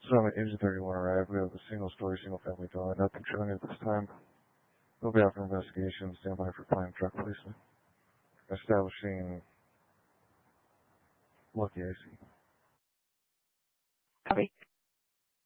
Summit Engine 31 arrived. We have a single-story, single-family dwelling. Nothing showing at this time. We'll be out for investigation. Stand by for planned truck placement. Establishing Lucky AC.